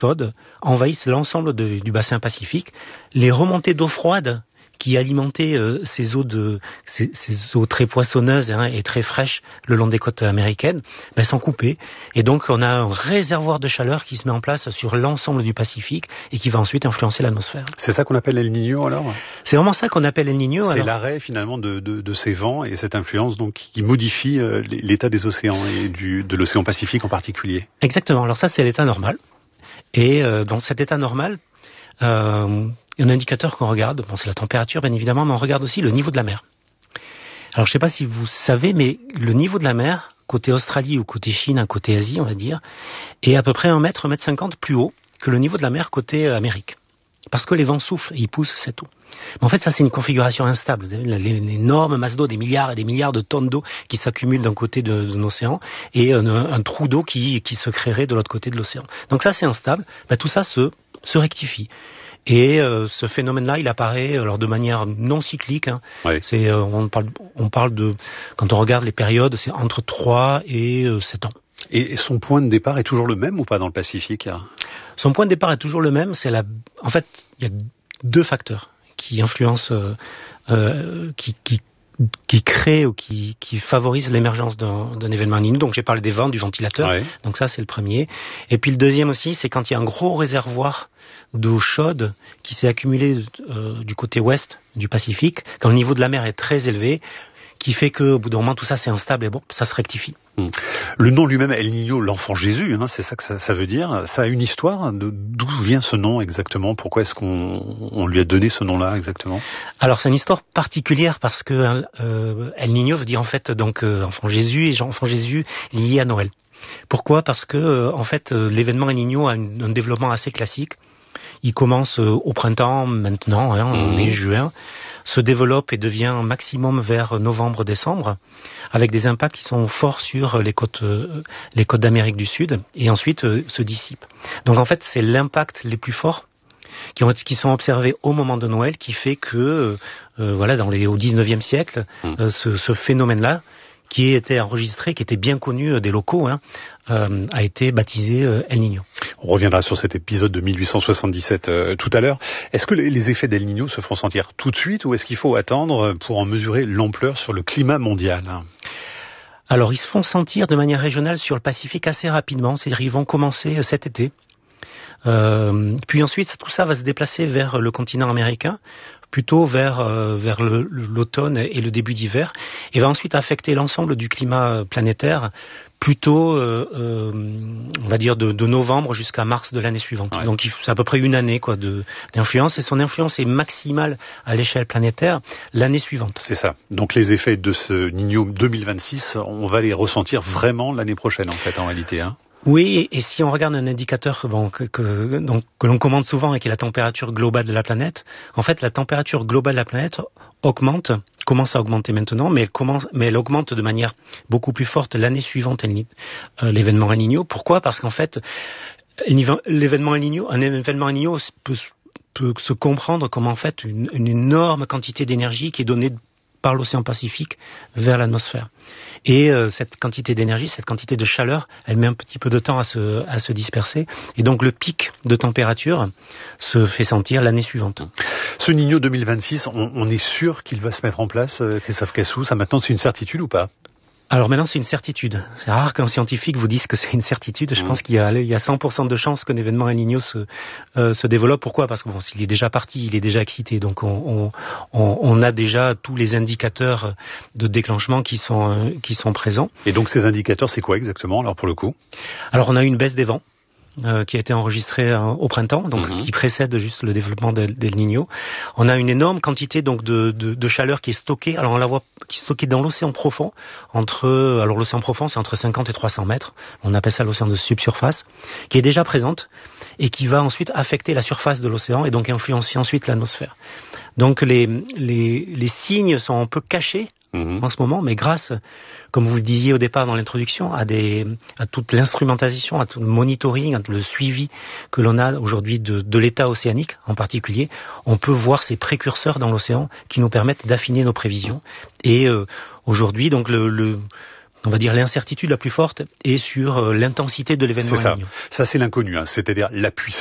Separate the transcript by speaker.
Speaker 1: chaudes envahissent l'ensemble du bassin Pacifique. Les remontées d'eau froide qui alimentaient ces eaux très poissonneuses et très fraîches le long des côtes américaines, sont coupées. Et donc on a un réservoir de chaleur qui se met en place sur l'ensemble du Pacifique et qui va ensuite influencer l'atmosphère.
Speaker 2: C'est ça qu'on appelle El Niño alors ?
Speaker 1: C'est vraiment ça qu'on appelle El Niño.
Speaker 2: C'est l'arrêt finalement de ces vents et cette influence donc qui modifie l'état des océans et de l'océan Pacifique en particulier.
Speaker 1: Exactement. Alors ça c'est l'état normal. Et dans cet état normal, un indicateur qu'on regarde, c'est la température bien évidemment, mais on regarde aussi le niveau de la mer. Alors je ne sais pas si vous savez, mais le niveau de la mer, côté Australie ou côté Chine, côté Asie on va dire, est à peu près 1 mètre, 1,50 m plus haut que le niveau de la mer côté Amérique. Parce que les vents soufflent et ils poussent cette eau. Mais en fait ça c'est une configuration instable. Vous avez l'énorme masse d'eau, des milliards et des milliards de tonnes d'eau qui s'accumulent d'un côté de l'océan et un trou d'eau qui se créerait de l'autre côté de l'océan. Donc ça c'est instable, tout ça se rectifie. Et ce phénomène-là, il apparaît de manière non cyclique.
Speaker 2: Oui.
Speaker 1: On parle de, quand on regarde les périodes, c'est entre 3 et 7 ans.
Speaker 2: Et son point de départ est toujours le même ou pas dans le Pacifique ?
Speaker 1: Son point de départ est toujours le même. En fait, il y a 2 facteurs qui influencent, qui créent ou qui favorisent l'émergence d'un événement El Niño. Donc j'ai parlé des vents, du ventilateur.
Speaker 2: Ouais.
Speaker 1: Donc ça c'est le premier. Et puis le deuxième aussi, c'est quand il y a un gros réservoir d'eau chaude qui s'est accumulé du côté ouest du Pacifique, quand le niveau de la mer est très élevé, qui fait qu'au bout d'un moment tout ça c'est instable et ça se rectifie.
Speaker 2: Le nom lui-même, El Niño, l'enfant Jésus, c'est ça que ça veut dire. Ça a une histoire. D'où vient ce nom exactement ? Pourquoi est-ce qu'on lui a donné ce nom-là exactement ?
Speaker 1: Alors c'est une histoire particulière parce que El Niño veut dire en fait donc enfant Jésus et enfant Jésus lié à Noël. Pourquoi ? Parce que en fait l'événement El Niño a un développement assez classique. Il commence au printemps maintenant, en mai-juin, se développe et devient un maximum vers novembre-décembre, avec des impacts qui sont forts sur les côtes d'Amérique du Sud, et ensuite se dissipe. Donc en fait, c'est l'impact les plus forts qui sont observés au moment de Noël qui fait que, au 19e siècle, ce phénomène-là, qui était enregistré, qui était bien connu des locaux, a été baptisé El Niño.
Speaker 2: On reviendra sur cet épisode de 1877 tout à l'heure. Est-ce que les effets d'El Niño se feront sentir tout de suite ou est-ce qu'il faut attendre pour en mesurer l'ampleur sur le climat mondial ?
Speaker 1: Alors, ils se font sentir de manière régionale sur le Pacifique assez rapidement, c'est-à-dire ils vont commencer cet été. Puis ensuite, tout ça va se déplacer vers le continent américain, plutôt vers l'automne et le début d'hiver, et va ensuite affecter l'ensemble du climat planétaire, plutôt, on va dire, de novembre jusqu'à mars de l'année suivante. Ouais. Donc c'est à peu près une année d'influence, et son influence est maximale à l'échelle planétaire l'année suivante.
Speaker 2: C'est ça. Donc les effets de ce Niño 2026, on va les ressentir vraiment l'année prochaine, en fait, en réalité.
Speaker 1: Oui, et si on regarde un indicateur que l'on commande souvent et qui est la température globale de la planète, en fait la température globale de la planète commence à augmenter maintenant, mais elle augmente de manière beaucoup plus forte l'année suivante l'événement El Niño. Pourquoi ? Parce qu'en fait, un événement El Niño peut se comprendre comme en fait une énorme quantité d'énergie qui est donnée par l'océan Pacifique vers l'atmosphère. Et cette quantité d'énergie, cette quantité de chaleur, elle met un petit peu de temps à se disperser. Et donc le pic de température se fait sentir l'année suivante.
Speaker 2: Ce Niño 2026, on est sûr qu'il va se mettre en place, Christophe Cassou. Ça maintenant c'est une certitude ou pas ?
Speaker 1: Alors maintenant c'est une certitude. C'est rare qu'un scientifique vous dise que c'est une certitude. Je pense qu'il y a 100% de chances qu'un événement El Niño se développe. Pourquoi ? Parce que s'il est déjà parti, il est déjà excité. Donc on a déjà tous les indicateurs de déclenchement qui sont présents.
Speaker 2: Et donc ces indicateurs, c'est quoi exactement alors pour le coup ?
Speaker 1: Alors on a une baisse des vents. Qui a été enregistré au printemps, donc qui précède juste le développement d'El Niño. On a une énorme quantité donc de chaleur qui est stockée. Alors on la voit qui est stockée dans l'océan profond. L'océan profond c'est entre 50 et 300 mètres. On appelle ça l'océan de subsurface, qui est déjà présente et qui va ensuite affecter la surface de l'océan et donc influencer ensuite l'atmosphère. Donc les signes sont un peu cachés en ce moment, mais grâce, comme vous le disiez au départ dans l'introduction, à toute l'instrumentation, à tout le monitoring, à le suivi que l'on a aujourd'hui de l'état océanique en particulier, on peut voir ces précurseurs dans l'océan qui nous permettent d'affiner nos prévisions. Et aujourd'hui, donc on va dire, l'incertitude la plus forte est sur l'intensité de l'événement El Niño.
Speaker 2: Ça, c'est l'inconnu, hein, c'est-à-dire la puissance